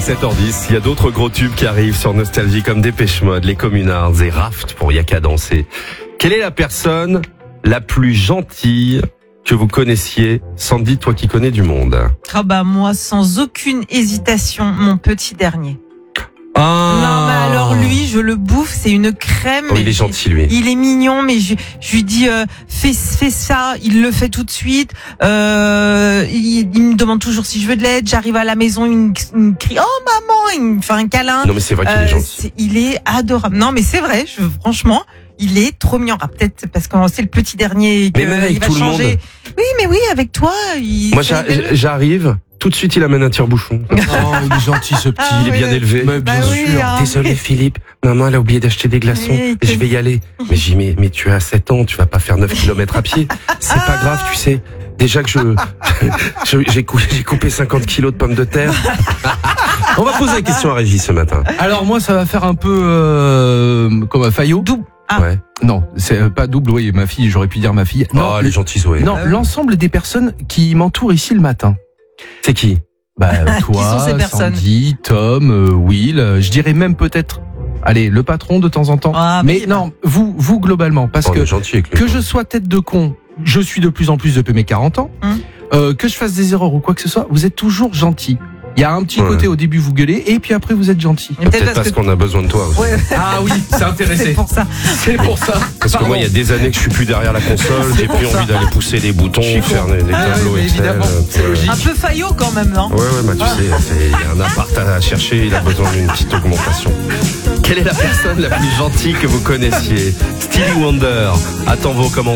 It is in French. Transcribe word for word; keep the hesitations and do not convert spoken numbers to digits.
sept heures dix, il y a d'autres gros tubes qui arrivent sur Nostalgie comme Dépêche Mode, les Communards et Raft pour Y'a qu'à danser. Quelle est la personne la plus gentille que vous connaissiez, Sandy, toi qui connais du monde? Ah bah moi, sans aucune hésitation, mon petit dernier. Ah. Non mais alors lui, je le bouffe, c'est une crème. Oh, il est gentil lui. Il est mignon, mais je, je lui dis euh, fais, fais ça, il le fait tout de suite. Euh, il, il me demande toujours si je veux de l'aide. J'arrive à la maison, il me, il me crie oh maman, il me fait un câlin. Non mais c'est vrai qu'il euh, est gentil. C'est, il est adorable. Non mais c'est vrai, je, franchement. Il est trop mignon. Ah, peut-être parce que c'est le petit dernier. Que Mais même avec il va tout le changer. monde. Oui, mais oui, avec toi. Il... Moi j'a- j'arrive, tout de suite il amène un tire-bouchon. Oh, il est gentil ce petit. Ah, Il est oui, bien oui. élevé. Mais bien Bah sûr. oui, hein. Désolé Philippe, maman elle a oublié d'acheter des glaçons, Oui, je vais y aller. Mais j'ai mais, mais tu as sept ans, tu vas pas faire neuf kilomètres à pied. C'est pas grave, tu sais. Déjà que je, je- j'ai, coupé, j'ai coupé cinquante kilos de pommes de terre. On va poser la question à Régis ce matin. Alors moi, ça va faire un peu euh, comme un Fayot. Double. Ah. Ouais. Non, c'est euh, pas double. Oui, ma fille, j'aurais pu dire ma fille. Non, Oh, elle est gentille Zoé. non, l'ensemble des personnes qui m'entourent ici le matin. C'est qui? Bah toi, sont ces personnes Sandy, Tom, euh, Will. euh, Je dirais même peut-être. Allez, le patron de temps en temps. Ah, mais mais- non, vous, vous globalement, parce On que est gentil avec lui. que je sois tête de con, je suis de plus en plus depuis mes quarante ans. Hum. Euh, que je fasse des erreurs ou quoi que ce soit, vous êtes toujours gentil. Il y a un petit Ouais. côté au début vous gueulez et puis après vous êtes gentil. Mais Peut-être parce qu'on a besoin de toi aussi. Ouais, Ah oui, c'est c'est intéressé. pour ça. C'est pour ça. Parce que moi, il y a des années que je suis plus derrière la console, j'ai plus envie d'aller pousser des boutons, Je suis faire con. des, des Ah ouais, tableaux mais Excel. évidemment, euh, c'est ouais. logique. Un peu faillot quand même, non? Ouais, ouais, bah tu sais, c'est- il y a un appart à chercher, il a besoin d'une petite augmentation. Quelle est la personne la plus gentille que vous connaissiez? Stevie Wonder, attends vos commentaires.